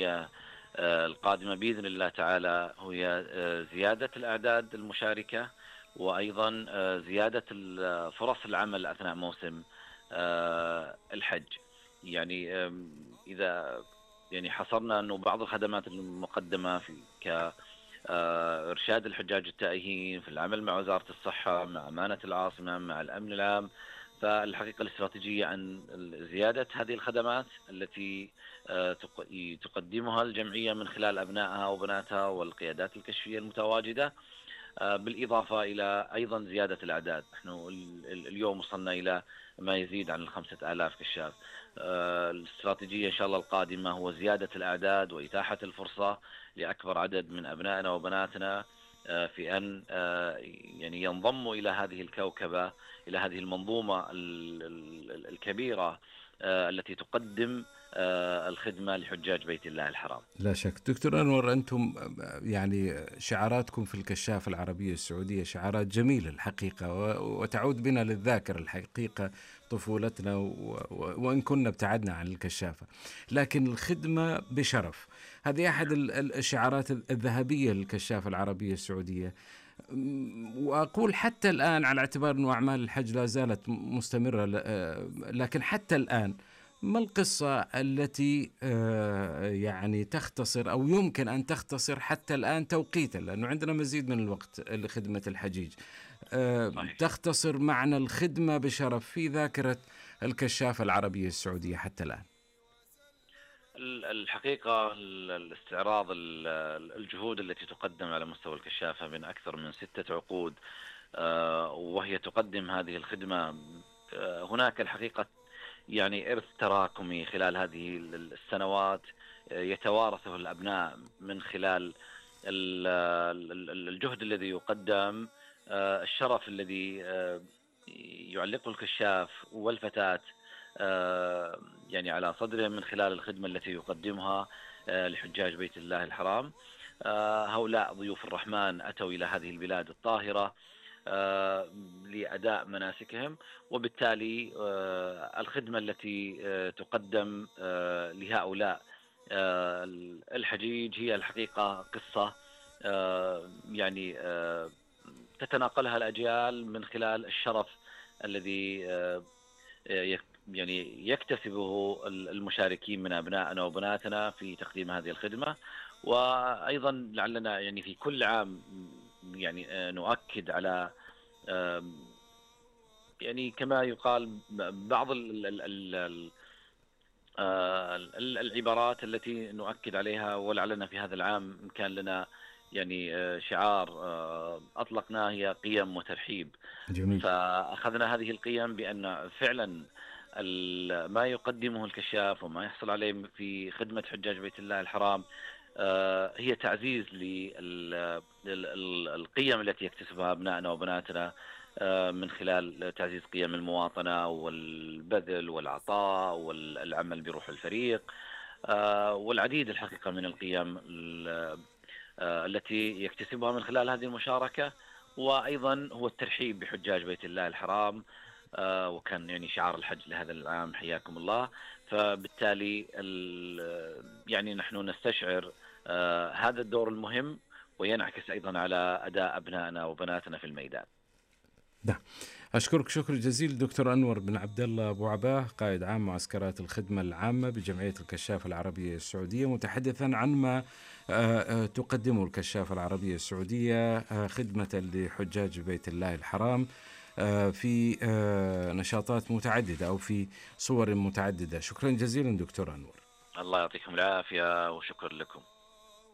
السنوية القادمة بإذن الله تعالى هي زيادة الأعداد المشاركة، وأيضا زيادة فرص العمل أثناء موسم الحج. يعني إذا يعني حصرنا أنه بعض الخدمات المقدمة في إرشاد الحجاج التائهين في العمل مع وزارة الصحة، مع أمانة العاصمة، مع الأمن العام، فالحقيقة الاستراتيجية عن زيادة هذه الخدمات التي تقدمها الجمعية من خلال أبنائها وبناتها والقيادات الكشفية المتواجدة، بالإضافة إلى أيضا زيادة الأعداد. نحن اليوم وصلنا إلى ما يزيد عن 5000 كشاف. الاستراتيجية إن شاء الله القادمة هو زيادة الأعداد وإتاحة الفرصة لأكبر عدد من أبنائنا وبناتنا في أن يعني ينضموا إلى هذه الكوكبة، إلى هذه المنظومة الكبيرة التي تقدم الخدمة لحجاج بيت الله الحرام. لا شك دكتور أنور، أنتم يعني شعاراتكم في الكشافة العربية السعودية شعارات جميلة الحقيقة، وتعود بنا للذاكرة الحقيقة طفولتنا، وإن كنا ابتعدنا عن الكشافة، لكن الخدمة بشرف هذه أحد الشعارات الذهبية للكشافة العربية السعودية. وأقول حتى الآن على اعتبار أن أعمال الحج لا زالت مستمرة، لكن حتى الآن ما القصة التي يعني تختصر أو يمكن أن تختصر حتى الآن توقيتا، لأنه عندنا مزيد من الوقت لخدمة الحجيج، صحيح. تختصر معنى الخدمة بشرف في ذاكرة الكشافة العربية السعودية حتى الآن؟ الحقيقة الاستعراض الجهود التي تقدم على مستوى الكشافة من أكثر من 6 عقود وهي تقدم هذه الخدمة. هناك الحقيقة يعني إرث تراكمي خلال هذه السنوات يتوارثه الأبناء من خلال الجهد الذي يقدم، الشرف الذي يعلقه الكشاف والفتاة يعني على صدره من خلال الخدمة التي يقدمها لحجاج بيت الله الحرام. هؤلاء ضيوف الرحمن أتوا إلى هذه البلاد الطاهرة لأداء مناسكهم، وبالتالي الخدمة التي تقدم لهؤلاء الحجيج هي الحقيقة قصة يعني تتناقلها الأجيال من خلال الشرف الذي يعني يكتسبه المشاركين من أبنائنا وبناتنا في تقديم هذه الخدمة. وأيضا لعلنا يعني في كل عام يعني نؤكد على يعني كما يقال بعض العبارات التي نؤكد عليها، ولعلنا في هذا العام كان لنا يعني شعار أطلقناه هي قيم وترحيب. جميل. فأخذنا هذه القيم بأن فعلا ما يقدمه الكشاف وما يحصل عليه في خدمة حجاج بيت الله الحرام هي تعزيز للقيم التي يكتسبها أبنائنا وبناتنا من خلال تعزيز قيم المواطنة والبذل والعطاء والعمل بروح الفريق والعديد الحقيقة من القيم التي يكتسبها من خلال هذه المشاركة. وأيضا هو الترحيب بحجاج بيت الله الحرام، وكان يعني شعار الحج لهذا العام حياكم الله. فبالتالي يعني نحن نستشعر هذا الدور المهم، وينعكس أيضا على أداء أبنائنا وبناتنا في الميدان. نعم، أشكرك شكر جزيل دكتور أنور بن عبد الله أبو عباه، قائد عام معسكرات الخدمة العامة بجمعية الكشافة العربية السعودية، متحدثا عن ما تقدمه الكشافة العربية السعودية خدمة لحجاج بيت الله الحرام في نشاطات متعددة أو في صور متعددة. شكرا جزيلا دكتور أنور. الله يعطيكم العافية وشكرا لكم.